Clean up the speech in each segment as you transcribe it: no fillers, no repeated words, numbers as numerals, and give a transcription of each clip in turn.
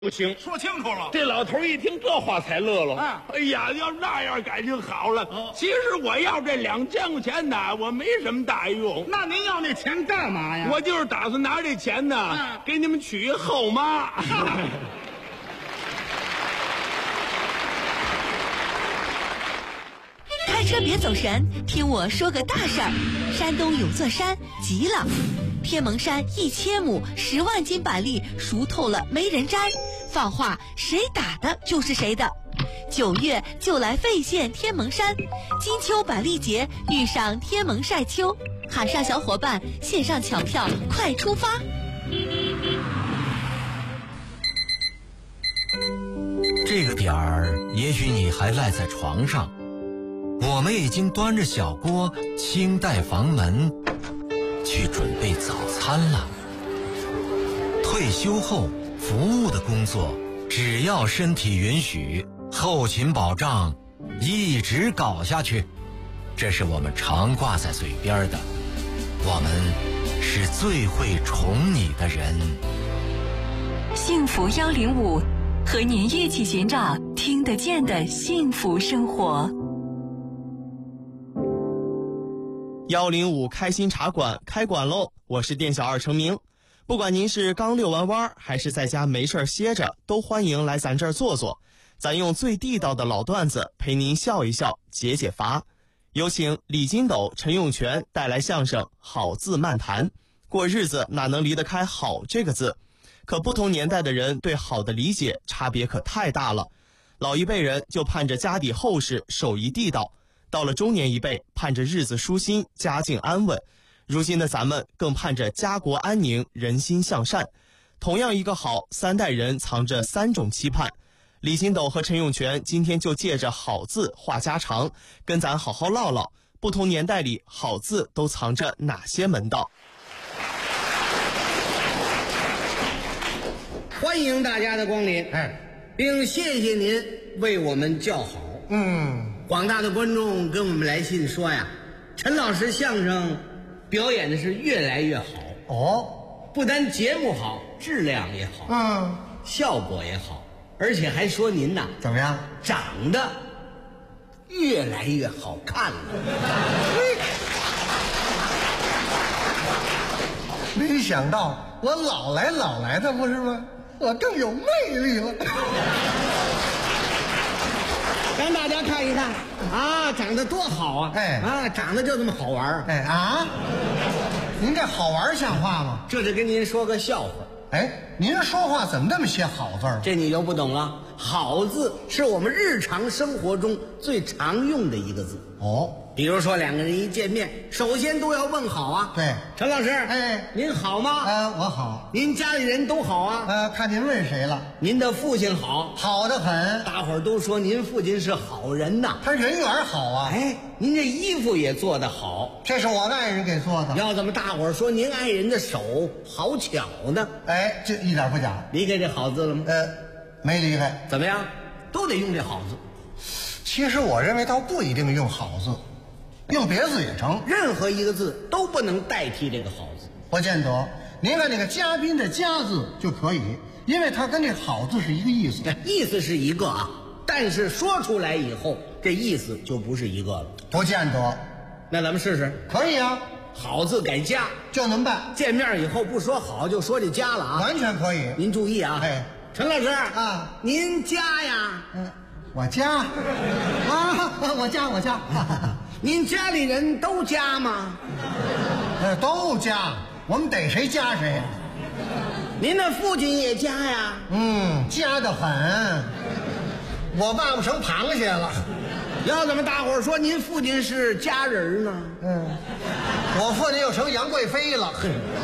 不行， 说清楚了。 这老头一听这话才乐了。 啊哎呀，要那样感情好了。其实我要这2000块钱呢，我没什么大用。 那您要那钱干嘛呀？ 我就是打算拿这钱呢，给你们娶一后妈。 开车别走神，听我说个大事儿。山东有座山急了，天门山1000亩10万斤板栗熟透了没人摘，放话谁打的就是谁的。9月就来费县天门山，金秋板栗节遇上天门晒秋，喊上小伙伴线上抢票，快出发！ 这个点儿，也许你还赖在床上，我们已经端着小锅，轻带房门，去准备早餐了。退休后服务的工作，只要身体允许，后勤保障一直搞下去，这是我们常挂在嘴边的。我们是最会宠你的人。 幸福105，和您一起寻找听得见的幸福生活。 105开心茶馆开馆喽！我是店小二程明。不管您是刚遛完弯还是在家没事歇着，都欢迎来咱这儿坐坐。咱用最地道的老段子陪您笑一笑，解解乏。有请李金斗、陈永泉带来相声《好字漫谈》。过日子哪能离得开好这个字？可不同年代的人对好的理解差别可太大了。老一辈人就盼着家底厚实，手艺地道，到了中年一辈盼着日子舒心，家境安稳，如今的咱们更盼着家国安宁，人心向善。同样一个好，3代人藏着3种期盼。李金斗和陈永泉今天就借着好字话家常，跟咱好好唠唠不同年代里好字都藏着哪些门道。 欢迎大家的光临，并谢谢您为我们叫好。广大的观众跟我们来信说呀，陈老师相声表演的是越来越好哦，不单节目好，质量也好，效果也好，而且还说您呐怎么样， 长得越来越好看了。 没想到我老来的不是吗？我更有魅力了。 让大家看一看啊，长得多好啊！长得就这么好玩您这好玩像话吗？ 这就跟您说个笑话。 您说话怎么这么些好字儿？ 这你就不懂了。好字是我们日常生活中最常用的一个字哦。比如说2个人一见面，首先都要问好啊。 对， 陈老师，您好吗？ 我好。 您家里人都好啊？ 看您问谁了。 您的父亲好？ 好得很。 大伙儿都说您父亲是好人呐。 他人缘好啊。 您这衣服也做得好。 这是我爱人给做的。 要怎么大伙儿说您爱人的手好巧呢？ 这一点不假。 离开这好字了吗？ 没离开。 怎么样？都得用这好字。 其实我认为倒不一定用好字，用别字也成。 任何一个字都不能代替这个好字。 不见得。您看那个嘉宾的嘉字就可以，因为它跟这好字是一个意思。 意思是一个啊，但是说出来以后，这意思就不是一个了。 不见得。 那咱们试试。 可以啊。 好字改嘉就能办。 见面以后不说好，就说这嘉了啊。 完全可以。 您注意啊。陈老师啊，您家呀？ 我家我家。 您家里人都家吗？ 都家，我们逮谁家谁。 您的父亲也家呀？ 家得很。我爸爸成螃蟹了。 要怎么大伙儿说您父亲是家人呢？ 我父亲又成杨贵妃了。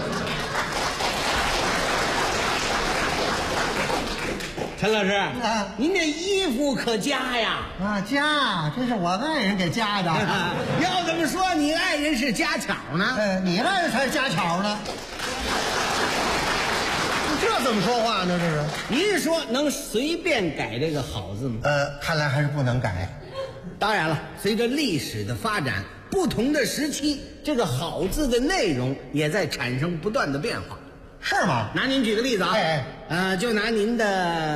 陈老师您这衣服可加呀？ 加，这是我爱人给加的。 要怎么说你爱人是家巧呢？ 你爱人才是家巧呢。这怎么说话呢？这是您说能随便改这个好字吗？ 看来还是不能改。 当然了，随着历史的发展，不同的时期，这个好字的内容也在产生不断的变化。 是吗？ 拿您举个例子啊，就拿您的